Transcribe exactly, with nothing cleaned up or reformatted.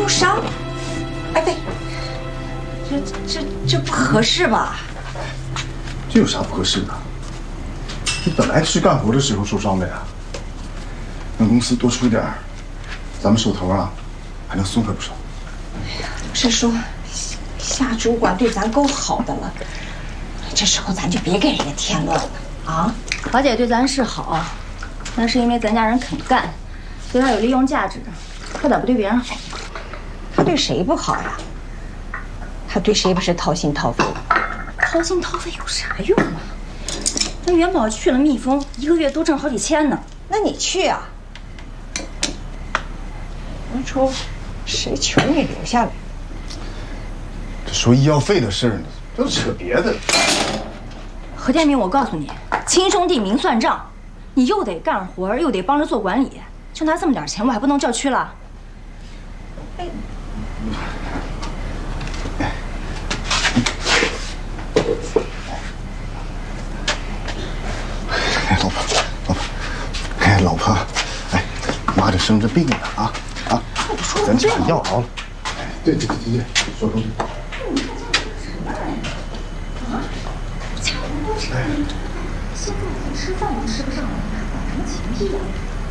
工伤？哎，对，这这这不合适吧？ 这有啥不合适的？你本来是干活的时候受伤的呀。让公司多出点儿，咱们手头啊还能松快不少。 哎呀，是说夏主管对咱够好的了，这时候咱就别给人家添乱了啊！ 华姐对咱是好，那是因为咱家人肯干，对她有利用价值，她咋不对别人好？ 她对谁不好呀？她对谁不是掏心掏肺的？ 掏心掏肺有啥用啊？那元宝去了蜜蜂，一个月多挣好几千呢。 那你去啊？当初谁求你留下来？ 这说医药费的事儿呢，都扯别的。 何建明，我告诉你，亲兄弟明算账，你又得干活，又得帮着做管理，就拿这么点钱，我还不能叫屈了？哎。 哎，老婆，老婆，哎，老婆，哎，妈这生着病呢啊啊！咱吃点药熬了。哎，对对对对对，说说。 啊？家人都吃病，现在连吃饭都吃不上了，还管什么情义啊？